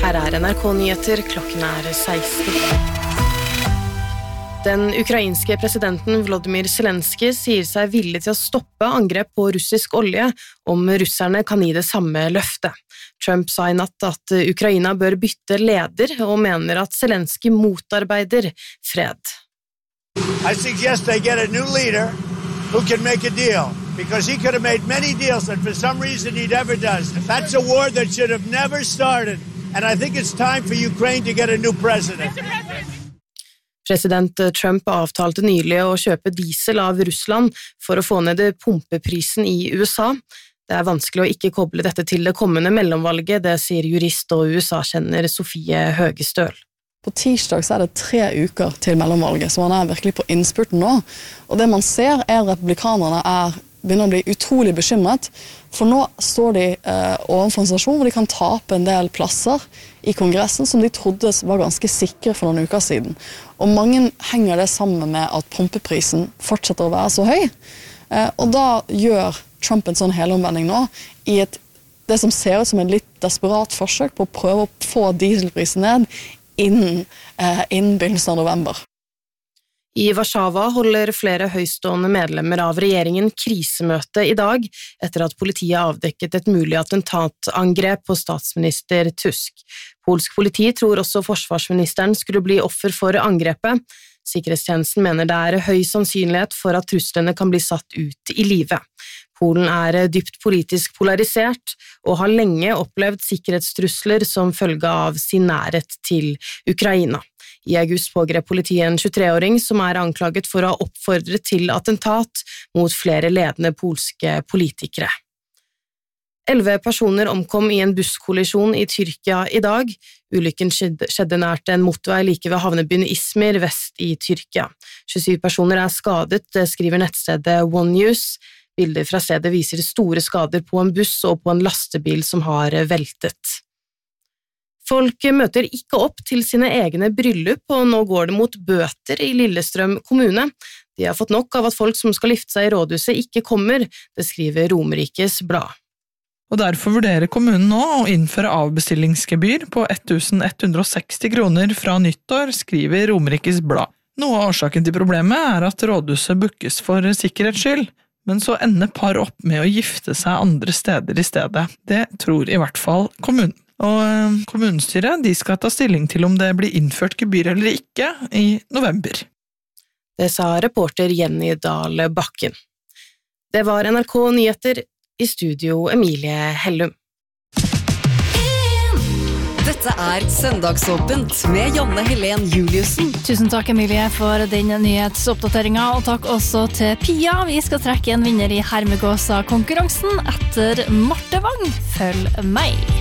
Her NRK Nyheter, klokken 16. Den ukrainske presidenten Volodymyr Zelenskyj sier seg villig til å stoppe angrep på russisk olje om russerne kan gi det samme løftet. Trump sa i natt at Ukraina bør bytte leder og mener at Zelenskyj motarbeider fred. I suggest they get a new leader who can make a deal, because he could have made many deals that for some reason he never does. That's a war that should have never started, and I think it's time for Ukraine to get a new president. President Trump avtalte nylig å kjøpe diesel av Russland for å få ned pumpeprisen i USA. Det vanskelig å ikke koble dette til det kommende mellomvalget, det sier jurist og USA-kjenner Sofie Høgestøl. På tirsdag så det 3 uker til mellomvalget, så man virkelig på innspurten nå. Og det man ser at republikanerne begynner å bli utrolig bekymret, for nå står de overfor en situasjon hvor de kan tape en del plasser i kongressen som de trodde var ganske sikre for noen uker siden. Og mange henger det sammen med at pumpeprisen fortsetter å være så høy, og da gjør Trump en sånn helomvending nå i det som ser ut som en litt desperat forsøk på å prøve å få dieselprisen ned innen begynnelsen av november. I Warszawa holder flere høystående medlemmer av regjeringen krisemøte i dag, etter at politiet avdekket et mulig attentatangrep på statsminister Tusk. Polsk politi tror også forsvarsministeren skulle bli offer for angrepet. Sikkerhetstjenesten mener det høy sannsynlighet for at truslene kan bli satt ut i livet. Polen dypt politisk polarisert og har lenge opplevd sikkerhetstrusler som følge av sin nærhet til Ukraina. I august pågrep politiet en 23-åring som anklaget for å ha oppfordret til attentat mot flere ledende polske politikere. 11 personer omkom i en busskollisjon i Tyrkia i dag. Ulykken skjedde nært en motorvei like ved havnebyen Izmir vest i Tyrkia. 27 personer skadet, det skriver nettstedet One News. Bilder fra stedet viser store skader på en buss og på en lastebil som har veltet. Folk møter ikke opp til sine egne bryllup, og nå går det mot bøter i Lillestrøm kommune. De har fått nok av at folk som skal gifte seg i rådhuset ikke kommer, det skriver Romerikes Blad. Og derfor vurderer kommunen nå å innføre avbestillingsgebyr på 1160 kroner fra nyttår, skriver Romerikes Blad. Noe av årsaken til problemet at rådhuset bookes for sikkerhets skyld, men så ender par opp med å gifte seg andre steder i stedet. Det tror i hvert fall kommunen. Og kommunestyret skal ta stilling til om det blir innført gebyr eller ikke i november. Det sa reporter Jenny Dahl Bakken. Det var NRK Nyheter, i studio Emilie Hellum. Dette Søndagsåpent med Janne Helen Juliussen. Tusen takk, Emilie, for den nyhetsoppdateringen, og takk også til Pia. Vi skal trekke en vinner i Hermegåsa-konkurransen etter Marte Wang. Følg meg.